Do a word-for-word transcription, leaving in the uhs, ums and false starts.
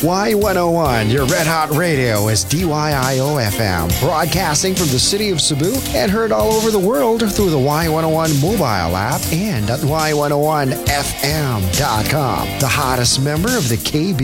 Y one oh one, your red hot radio, is D Y I O F M, broadcasting from the city of Cebu and heard all over the world through the Y one oh one mobile app and at Y one oh one F M dot com. The hottest member of the K B